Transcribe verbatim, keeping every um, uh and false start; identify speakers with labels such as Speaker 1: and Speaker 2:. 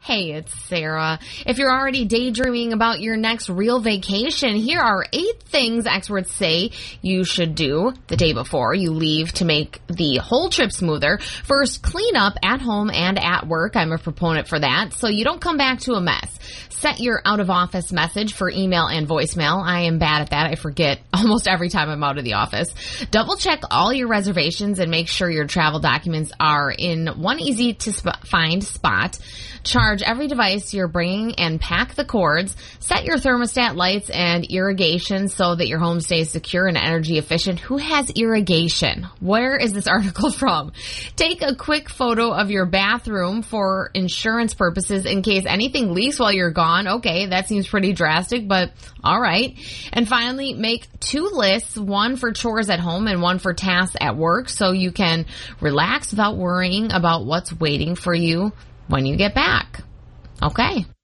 Speaker 1: Hey, it's Sarah. If you're already daydreaming about your next real vacation, here are eight things experts say you should do the day before you leave to make the whole trip smoother. First, clean up at home and at work. I'm a proponent for that, so you don't come back to a mess. Set your out-of-office message for email and voicemail. I am bad at that. I forget almost every time I'm out of the office. Double-check all your reservations and make sure your travel documents are in one easy-to-find spot. Charge every device you're bringing and pack the cords. Set your thermostat, lights, and irrigation so that your home stays secure and energy efficient. Who has irrigation? Where is this article from? Take a quick photo of your bathroom for insurance purposes in case anything leaks while you're gone. Okay, that seems pretty drastic, but all right. And finally, make two lists, one for chores at home and one for tasks at work, so you can relax without worrying about what's waiting for you when you get back. Okay.